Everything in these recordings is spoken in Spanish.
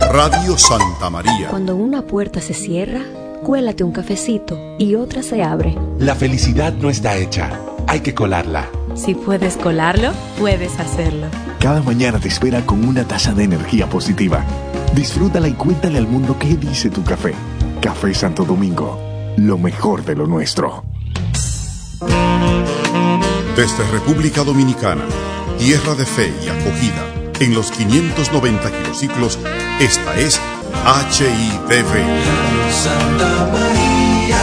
Radio Santa María. Cuando una puerta se cierra, cuélate un cafecito y otra se abre. La felicidad no está hecha, hay que colarla. Si puedes colarlo, puedes hacerlo. Cada mañana te espera con una taza de energía positiva. Disfrútala y cuéntale al mundo qué dice tu café. Café Santo Domingo, lo mejor de lo nuestro. Desde República Dominicana, tierra de fe y acogida, en los 590 kilociclos, esta es HIDV. Santa María.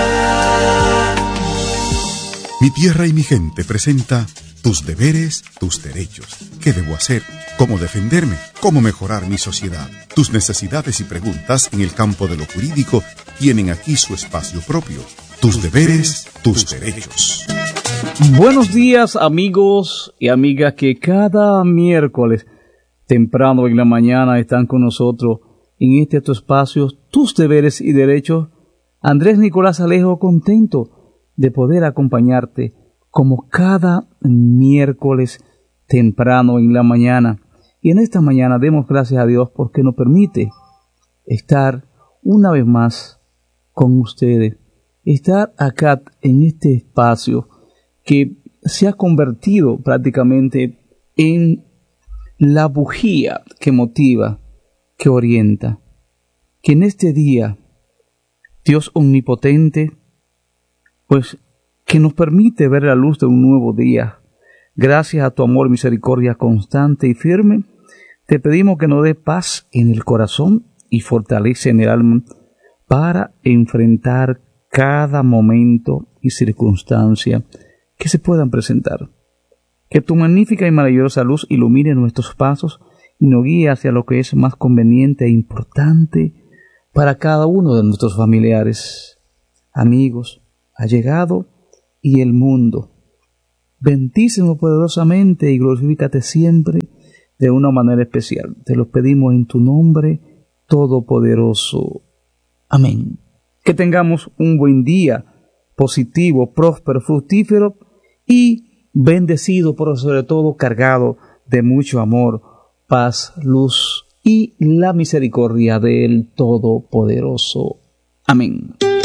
Mi tierra y mi gente presenta tus deberes, tus derechos. ¿Qué debo hacer? ¿Cómo defenderme? ¿Cómo mejorar mi sociedad? Tus necesidades y preguntas en el campo de lo jurídico tienen aquí su espacio propio. Tus deberes, tus derechos. Buenos días, amigos y amigas que cada miércoles temprano en la mañana están con nosotros en tu espacio, tus deberes y derechos. Andrés Nicolás Alejo, contento de poder acompañarte como cada miércoles temprano en la mañana. Y en esta mañana demos gracias a Dios porque nos permite estar una vez más con ustedes, estar acá en este espacio que se ha convertido prácticamente en la bujía que motiva, que orienta. Que en este día, Dios omnipotente, pues que nos permite ver la luz de un nuevo día. Gracias a tu amor y misericordia constante y firme, te pedimos que nos dé paz en el corazón y fortaleza en el alma para enfrentar cada momento y circunstancia que se puedan presentar. Que tu magnífica y maravillosa luz ilumine nuestros pasos y nos guíe hacia lo que es más conveniente e importante para cada uno de nuestros familiares, amigos, allegados y el mundo. Bendícenos poderosamente y glorifícate siempre de una manera especial. Te lo pedimos en tu nombre todopoderoso. Amén. Que tengamos un buen día, positivo, próspero, fructífero y bendecido, pero sobre todo cargado de mucho amor, paz, luz y la misericordia del Todopoderoso. Amén.